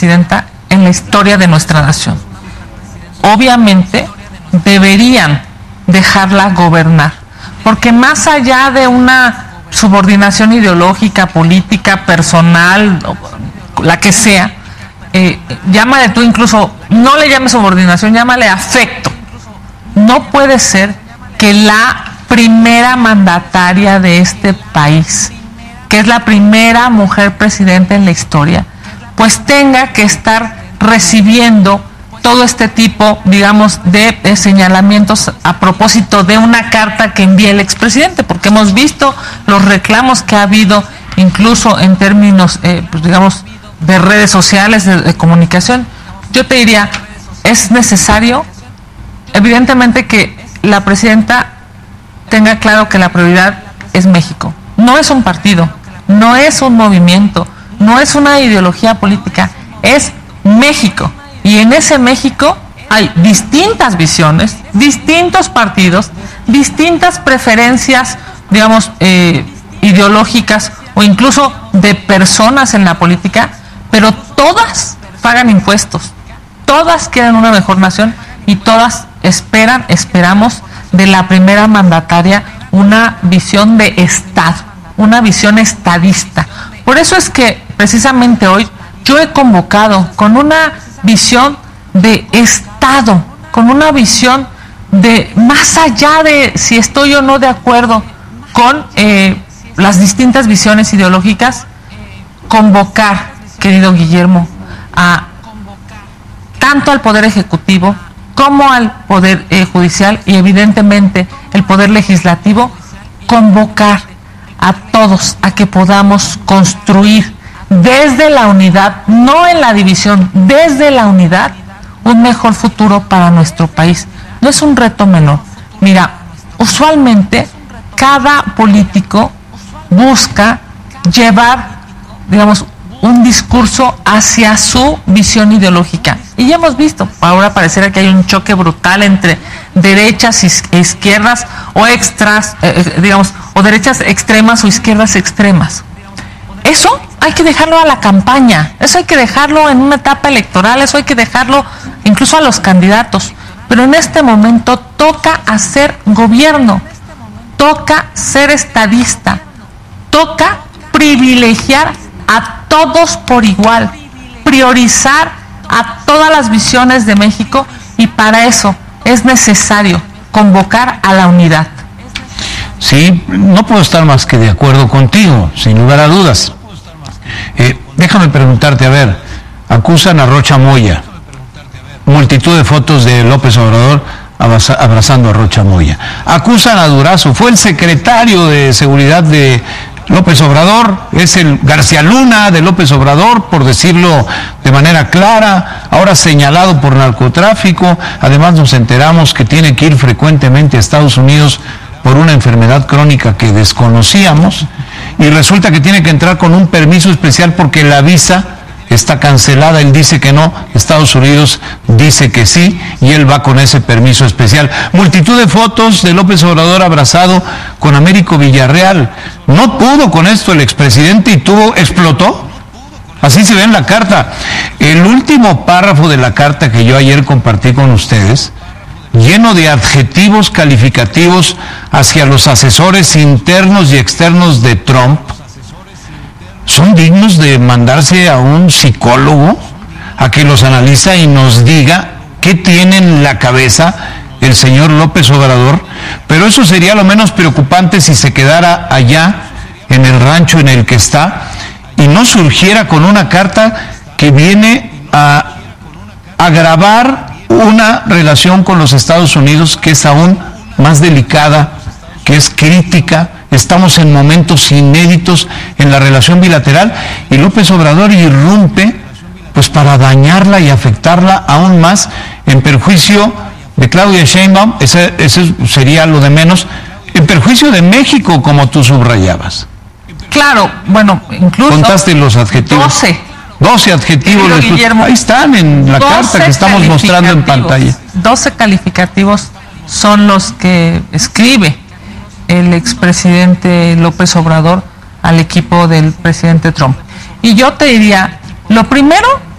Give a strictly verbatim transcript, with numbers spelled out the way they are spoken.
presidenta en la historia de nuestra nación. Obviamente deberían dejarla gobernar, porque más allá de una subordinación ideológica, política, personal, la que sea, eh, llámale tú incluso, no le llames subordinación, llámale afecto. No puede ser que la primera mandataria de este país, que es la primera mujer presidenta en la historia, pues tenga que estar recibiendo todo este tipo, digamos, de, de señalamientos a propósito de una carta que envía el expresidente, porque hemos visto los reclamos que ha habido, incluso en términos, eh, pues digamos, de redes sociales, de, de comunicación. Yo te diría, es necesario, evidentemente, que la presidenta tenga claro que la prioridad es México. No es un partido, no es un movimiento, no es una ideología política, es México. Y en ese México hay distintas visiones, distintos partidos, distintas preferencias, digamos, eh, ideológicas o incluso de personas en la política, pero todas pagan impuestos, todas quieren una mejor nación y todas esperan, esperamos de la primera mandataria una visión de Estado, una visión estadista. Por eso es que precisamente hoy yo he convocado con una visión de Estado, con una visión de más allá de si estoy o no de acuerdo con eh, las distintas visiones ideológicas, convocar, querido Guillermo, a tanto al Poder Ejecutivo como al Poder eh, Judicial y evidentemente el Poder Legislativo, convocar a todos a que podamos construir desde la unidad, no en la división, desde la unidad, un mejor futuro para nuestro país. No es un reto menor. Mira, usualmente cada político busca llevar, digamos, un discurso hacia su visión ideológica. Y ya hemos visto, ahora pareciera que hay un choque brutal entre derechas e izquierdas o extras, eh, digamos, o derechas extremas o izquierdas extremas. Eso hay que dejarlo a la campaña, eso hay que dejarlo en una etapa electoral, eso hay que dejarlo incluso a los candidatos. Pero en este momento toca hacer gobierno, toca ser estadista, toca privilegiar a todos por igual, priorizar a todas las visiones de México, y para eso es necesario convocar a la unidad. Sí, no puedo estar más que de acuerdo contigo, sin lugar a dudas. Eh, déjame preguntarte, a ver, acusan a Rocha Moya, multitud de fotos de López Obrador abrazando a Rocha Moya. Acusan a Durazo, fue el secretario de Seguridad de López Obrador, es el García Luna de López Obrador, por decirlo de manera clara, ahora señalado por narcotráfico. Además nos enteramos que tiene que ir frecuentemente a Estados Unidos por una enfermedad crónica que desconocíamos, y resulta que tiene que entrar con un permiso especial porque la visa está cancelada. Él dice que no, Estados Unidos dice que sí, y él va con ese permiso especial. Multitud de fotos de López Obrador abrazado con Américo Villarreal. No pudo con esto el expresidente y tuvo, explotó. Así se ve en la carta. El último párrafo de la carta que yo ayer compartí con ustedes, lleno de adjetivos calificativos hacia los asesores internos y externos de Trump, son dignos de mandarse a un psicólogo a que los analiza y nos diga qué tiene en la cabeza el señor López Obrador. Pero eso sería lo menos preocupante si se quedara allá en el rancho en el que está y no surgiera con una carta que viene a agravar una relación con los Estados Unidos que es aún más delicada, que es crítica. Estamos en momentos inéditos en la relación bilateral y López Obrador irrumpe pues para dañarla y afectarla aún más en perjuicio de Claudia Sheinbaum. Ese, ese sería lo de menos, en perjuicio de México, como tú subrayabas. Claro, bueno, incluso contaste los adjetivos. doce. doce adjetivos. Los, Guillermo, ahí están en la carta que estamos mostrando en pantalla. doce calificativos son los que escribe el expresidente López Obrador al equipo del presidente Trump. Y yo te diría, lo primero